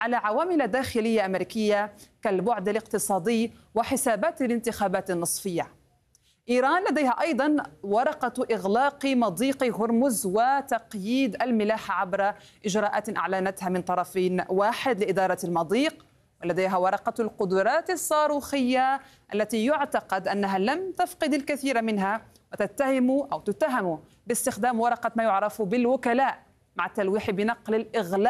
على عوامل داخلية أمريكية كالبعد الاقتصادي وحسابات الانتخابات النصفية. إيران لديها أيضا ورقة إغلاق مضيق هرمز وتقييد الملاحة عبر إجراءات أعلنتها من طرف واحد لإدارة المضيق، ولديها ورقة القدرات الصاروخية التي يعتقد أنها لم تفقد الكثير منها، وتتهم باستخدام ورقة ما يعرف بالوكلاء مع التلويح بنقل الإغلاق